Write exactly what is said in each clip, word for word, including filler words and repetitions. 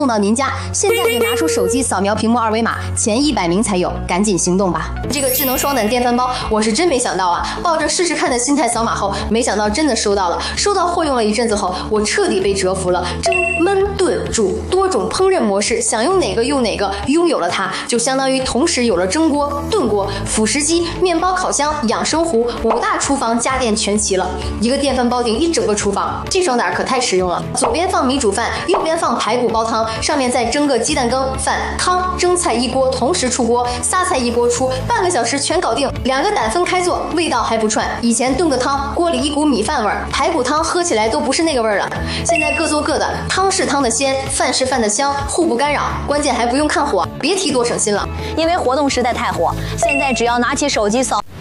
送到您家，现在就拿出手机扫描屏幕二维码，前一百名才有，赶紧行动吧！这个智能双胆电饭煲，我是真没想到啊！抱着试试看的心态扫码后，没想到真的收到了。收到货用了一阵子后，我彻底被折服了。蒸、焖、炖、煮多种烹饪模式，想用哪个用哪个。拥有了它，就相当于同时有了蒸锅、炖锅、辅食机、面包烤箱、养生壶，五大厨房家电全齐了。一个电饭煲顶一整个厨房，这双胆可太实用了。左边放米煮饭，右边放排骨煲汤。上面再蒸个鸡蛋羹、饭、汤、蒸菜一锅，同时出锅，仨菜一锅出，半个小时全搞定。两个胆分开做，味道还不串。以前炖个汤，锅里一股米饭味儿，排骨汤喝起来都不是那个味儿了。现在各做各的，汤是汤的鲜，饭是饭的香，互不干扰。关键还不用看火，别提多省心了。 因为活动实在太火，现在只要拿起手机扫。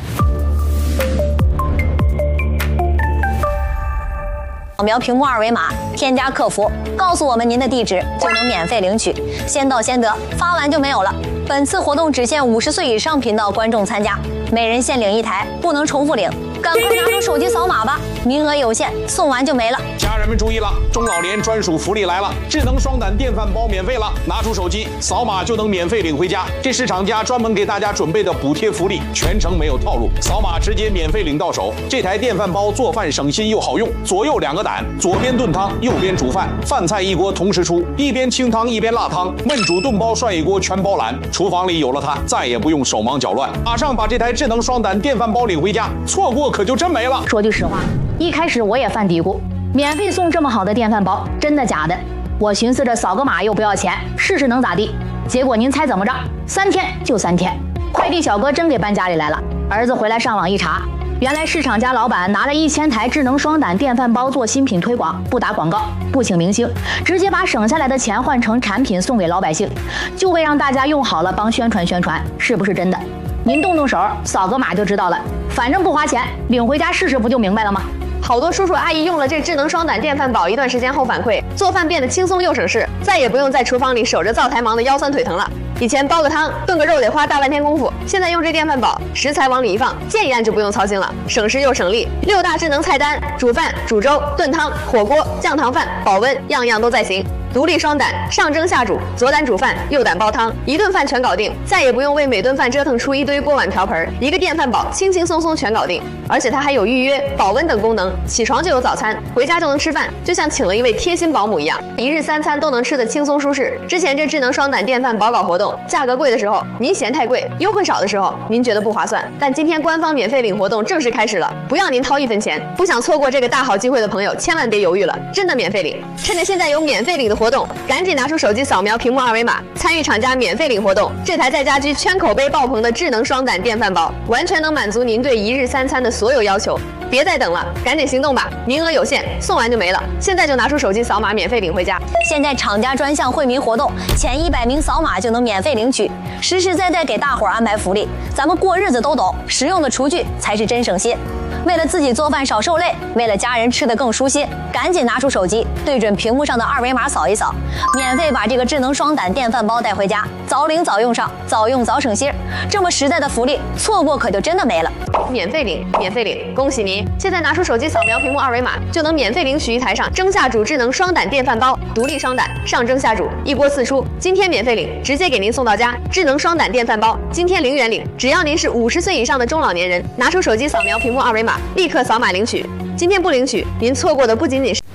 扫描屏幕二维码，添加客服，告诉我们您的地址，就能免费领取，先到先得，发完就没有了。本次活动只限五十岁以上频道观众参加，每人限领一台，不能重复领。赶快拿出手机扫码吧，名额有限，送完就没了。 家人们注意了，中老年专属福利来了，智能双胆电饭煲免费了，拿出手机扫码就能免费领回家。这是厂家专门给大家准备的补贴福利，全程没有套路，扫码直接免费领到手。这台电饭煲做饭省心又好用，左右两个胆，左边炖汤，右边煮饭，饭菜一锅同时出，一边清汤一边辣汤，焖煮炖煲涮一锅全包揽。厨房里有了它，再也不用手忙脚乱，马上把这台智能双胆电饭煲领回家，错过可就真没了。 说句实话，一开始我也犯嘀咕，免费送这么好的电饭煲，真的假的？我寻思着扫个码又不要钱，试试能咋地？结果您猜怎么着？三天就三天，快递小哥真给搬家里来了。儿子回来上网一查，原来市场家老板拿了一千台智能双胆电饭煲做新品推广，不打广告，不请明星，直接把省下来的钱换成产品送给老百姓，就为让大家用好了帮宣传宣传，是不是真的？您动动手，扫个码就知道了。反正不花钱，领回家试试不就明白了吗？ 好多叔叔阿姨用了这智能双胆电饭煲一段时间后反馈，做饭变得轻松又省事，再也不用在厨房里守着灶台忙得腰酸腿疼了。以前煲个汤、炖个肉得花大半天功夫，现在用这电饭煲，食材往里一放，键一按就不用操心了，省时又省力。六大智能菜单，煮饭、煮粥、炖汤、火锅、酱糖饭、保温，样样都在行。独立双胆，上蒸下煮，左胆煮饭，右胆煲汤，一顿饭全搞定，再也不用为每顿饭折腾出一堆锅碗瓢盆，一个电饭煲轻轻松松全搞定。而且它还有预约、保温等功能，起床就有早餐，回家就能吃饭，就像请了一位贴心保姆一样，一日三餐都能吃得轻松舒适。之前这智能双胆电饭煲搞活动，价格贵的时候您嫌太贵，优惠少的时候您觉得不划算，但今天官方免费领活动正式开始了，不要您掏一分钱。不想错过这个大好机会的朋友，千万别犹豫了，真的免费领！趁着现在有免费领的活动，赶紧拿出手机扫描屏幕二维码，参与厂家免费领活动。这台在家居圈口碑爆棚的智能双胆电饭煲，完全能满足您对一日三餐的所有要求。别再等了，赶紧行动吧！名额有限，送完就没了。现在就拿出手机扫码，免费领回家。 现在厂家专项惠民活动，前一百名扫码就能免费领取，实实在在给大伙儿安排福利。咱们过日子都懂，实用的厨具才是真省心。为了自己做饭少受累，为了家人吃得更舒心，赶紧拿出手机，对准屏幕上的二维码扫一扫，免费把这个智能双胆电饭煲带回家，早领早用上，早用早省心。这么实在的福利，错过可就真的没了。 免费领，免费领！恭喜您！现在拿出手机扫描屏幕二维码，就能免费领取一台上蒸下煮智能双胆电饭煲，独立双胆，上蒸下煮，一锅四出。今天免费领，直接给您送到家。智能双胆电饭煲，今天零元领，只要您是五十岁以上的中老年人，拿出手机扫描屏幕二维码，立刻扫码领取。今天不领取，您错过的不仅仅是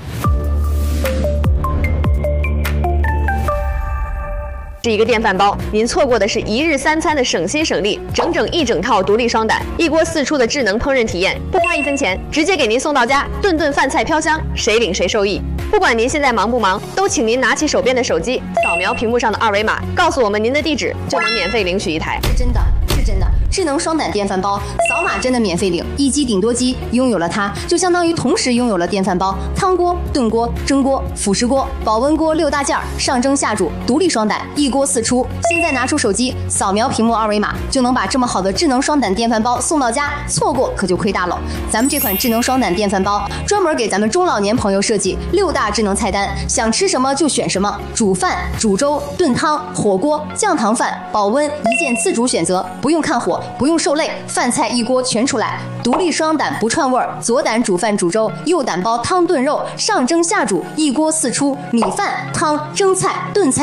是一个电饭煲，您错过的是一日三餐的省心省力，整整一整套独立双胆，一锅四出的智能烹饪体验，不花一分钱，直接给您送到家，顿顿饭菜飘香，谁领谁受益。不管您现在忙不忙，都请您拿起手边的手机，扫描屏幕上的二维码，告诉我们您的地址，就能免费领取一台。 是真的，是真的。智能双胆电饭煲，扫码真的免费领，一机顶多机，拥有了它，就相当于同时拥有了电饭煲、汤锅、炖锅、蒸锅、辅食锅、保温锅六大件儿，上蒸下煮，独立双胆，一锅四出。现在拿出手机，扫描屏幕二维码，就能把这么好的智能双胆电饭煲送到家，错过可就亏大了。咱们这款智能双胆电饭煲，专门给咱们中老年朋友设计六大智能菜单，想吃什么就选什么，煮饭、煮粥、炖汤、火锅、酱糖饭、保温，一键自主选择，不用看火。不用受累，饭菜一锅全出来，独立双胆不串味儿，左胆煮饭煮粥，右胆煲汤炖肉，上蒸下煮，一锅四出，米饭、汤、蒸菜、炖菜。